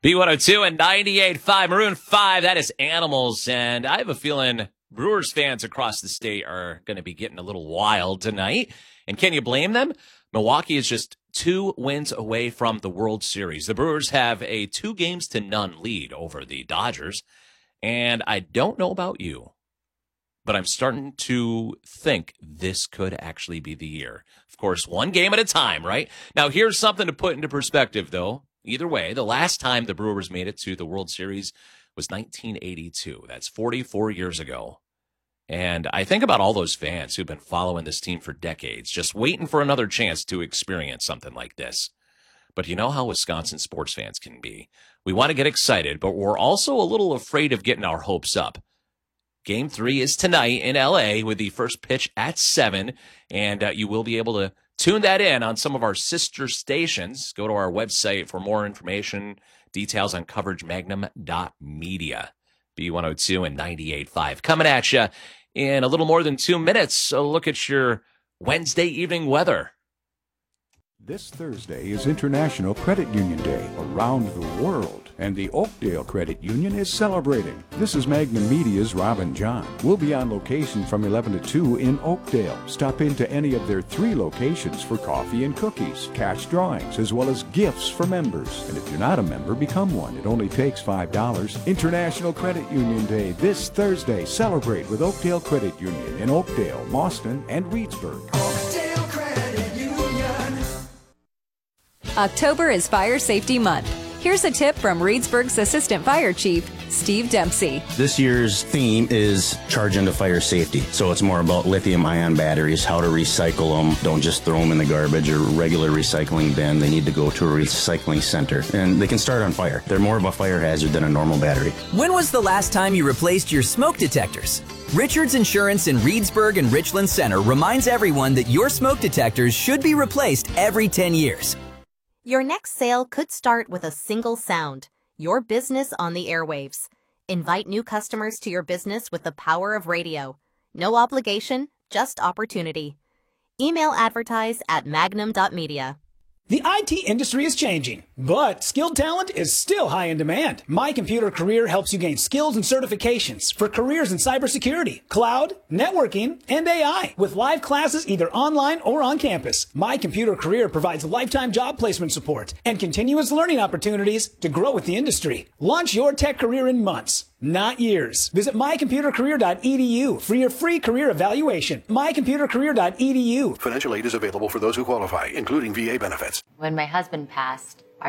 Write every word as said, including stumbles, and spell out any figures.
B one oh two and ninety-eight point five, Maroon five, that is Animals. And I have a feeling Brewers fans across the state are going to be getting a little wild tonight. And can you blame them? Milwaukee is just two wins away from the World Series. The Brewers have a two games to none lead over the Dodgers. And I don't know about you, but I'm starting to think this could actually be the year. Of course, one game at a time, right? Now, here's something to put into perspective, though. Either way, the last time the Brewers made it to the World Series was nineteen eighty-two. That's forty-four years ago. And I think about all those fans who've been following this team for decades, just waiting for another chance to experience something like this. But you know how Wisconsin sports fans can be. We want to get excited, but we're also a little afraid of getting our hopes up. Game three is tonight in L A with the first pitch at seven, and uh, you will be able to tune that in on some of our sister stations. Go to our website for more information, details on coverage, magnum dot media. B one oh two and ninety-eight point five. Coming at you in a little more than two minutes. So look at your Wednesday evening weather. This Thursday is International Credit Union Day around the world, and the Oakdale Credit Union is celebrating. This is Magnum Media's Robin John. We'll be on location from eleven to two in Oakdale. Stop into any of their three locations for coffee and cookies, cash drawings, as well as gifts for members. And if you're not a member, become one. It only takes five dollars. International Credit Union Day this Thursday. Celebrate with Oakdale Credit Union in Oakdale, Mauston, and Reedsburg. Oakdale Credit Union. October is Fire Safety Month. Here's a tip from Reedsburg's Assistant Fire Chief, Steve Dempsey. This year's theme is Charge into Fire Safety. So it's more about lithium-ion batteries, how to recycle them. Don't just throw them in the garbage or regular recycling bin. They need to go to a recycling center. And they can start on fire. They're more of a fire hazard than a normal battery. When was the last time you replaced your smoke detectors? Richards Insurance in Reedsburg and Richland Center reminds everyone that your smoke detectors should be replaced every ten years. Your next sale could start with a single sound, your business on the airwaves. Invite new customers to your business with the power of radio. No obligation, just opportunity. Email advertise at magnum dot media. The I T industry is changing, but skilled talent is still high in demand. My Computer Career helps you gain skills and certifications for careers in cybersecurity, cloud, networking, and A I. With live classes either online or on campus, My Computer Career provides lifetime job placement support and continuous learning opportunities to grow with the industry. Launch your tech career in months, not years. Visit my computer career dot e d u for your free career evaluation. my computer career dot e d u. Financial aid is available for those who qualify, including V A benefits. When my husband passed,